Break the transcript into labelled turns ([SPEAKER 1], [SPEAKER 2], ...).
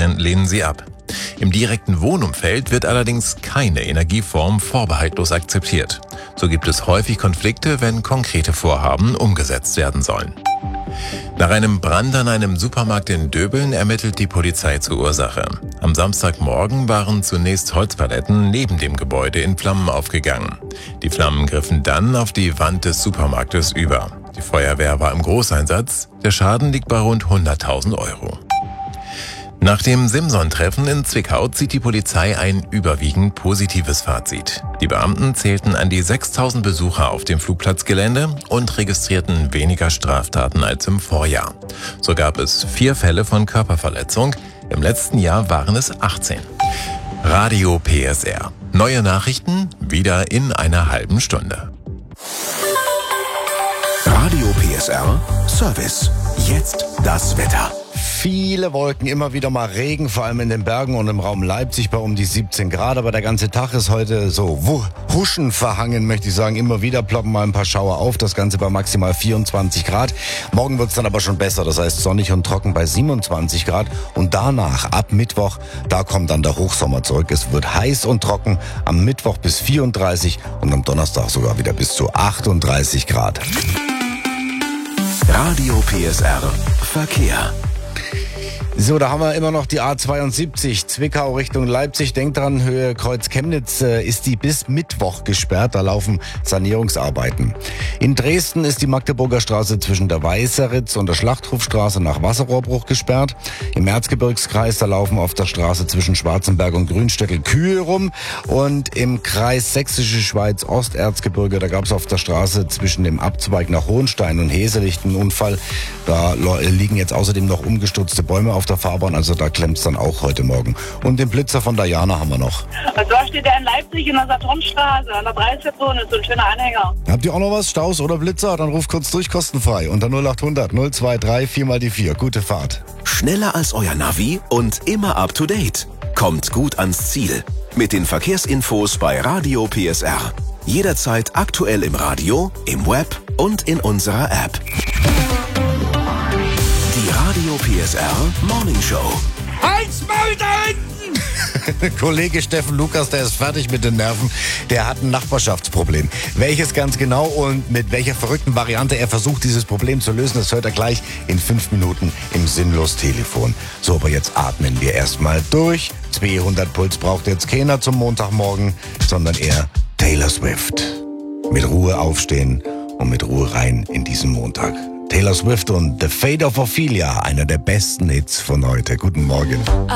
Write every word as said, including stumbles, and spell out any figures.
[SPEAKER 1] Prozent lehnen sie ab. Im direkten Wohnumfeld wird allerdings keine Energieform vorbehaltlos akzeptiert. So gibt es häufig Konflikte, wenn konkrete Vorhaben umgesetzt werden sollen. Nach einem Brand an einem Supermarkt in Döbeln ermittelt die Polizei zur Ursache. Am Samstagmorgen waren zunächst Holzpaletten neben dem Gebäude in Flammen aufgegangen. Die Flammen griffen dann auf die Wand des Supermarktes über. Die Feuerwehr war im Großeinsatz. Der Schaden liegt bei rund hunderttausend Euro. Nach dem Simson-Treffen in Zwickau zieht die Polizei ein überwiegend positives Fazit. Die Beamten zählten an die sechstausend Besucher auf dem Flugplatzgelände und registrierten weniger Straftaten als im Vorjahr. So gab es vier Fälle von Körperverletzung. Im letzten Jahr waren es achtzehn. Radio P S R. Neue Nachrichten wieder in einer halben Stunde.
[SPEAKER 2] Radio P S R Service. Jetzt das Wetter.
[SPEAKER 3] Viele Wolken, immer wieder mal Regen, vor allem in den Bergen und im Raum Leipzig bei um die siebzehn Grad. Aber der ganze Tag ist heute so Huschen verhangen, möchte ich sagen. Immer wieder ploppen mal ein paar Schauer auf. Das Ganze bei maximal vierundzwanzig Grad. Morgen wird's dann aber schon besser. Das heißt sonnig und trocken bei siebenundzwanzig Grad. Und danach, ab Mittwoch, da kommt dann der Hochsommer zurück. Es wird heiß und trocken. Am Mittwoch bis vierunddreißig und am Donnerstag sogar wieder bis zu achtunddreißig Grad.
[SPEAKER 2] Radio P S R Verkehr.
[SPEAKER 3] So, da haben wir immer noch die A zweiundsiebzig, Zwickau Richtung Leipzig. Denkt dran, Höhe Kreuz Chemnitz äh, ist die bis Mittwoch gesperrt. Da laufen Sanierungsarbeiten. In Dresden ist die Magdeburger Straße zwischen der Weißeritz und der Schlachthofstraße nach Wasserrohrbruch gesperrt. Im Erzgebirgskreis, da laufen auf der Straße zwischen Schwarzenberg und Grünstöckel Kühe rum. Und im Kreis Sächsische Schweiz Osterzgebirge, da gab es auf der Straße zwischen dem Abzweig nach Hohenstein und Heselicht einen Unfall. Da liegen jetzt außerdem noch umgestürzte Bäume auf der Fahrbahn, also da klemmt's dann auch heute Morgen. Und den Blitzer von Diana haben wir noch.
[SPEAKER 4] Und da steht er in Leipzig in der Saturnstraße, an der Dreißiger-Zone, so ein schöner Anhänger.
[SPEAKER 3] Habt ihr auch noch was? Staus oder Blitzer? Dann ruft kurz durch, kostenfrei. Unter null acht hundert null zwei drei vier mal die vier. Gute Fahrt.
[SPEAKER 2] Schneller als euer Navi und immer up to date. Kommt gut ans Ziel. Mit den Verkehrsinfos bei Radio P S R. Jederzeit aktuell im Radio, im Web und in unserer App. Die Radio P S R Morning Show.
[SPEAKER 3] Halt's Maul da hinten! Kollege Steffen Lukas, der ist fertig mit den Nerven. Der hat ein Nachbarschaftsproblem. Welches ganz genau und mit welcher verrückten Variante er versucht, dieses Problem zu lösen, das hört er gleich in fünf Minuten im Sinnlos-Telefon. So, aber jetzt atmen wir erstmal durch. zweihundert Puls braucht jetzt keiner zum Montagmorgen, sondern eher Taylor Swift. Mit Ruhe aufstehen und mit Ruhe rein in diesen Montag. Taylor Swift und The Fate of Ophelia, einer der besten Hits von heute. Guten Morgen.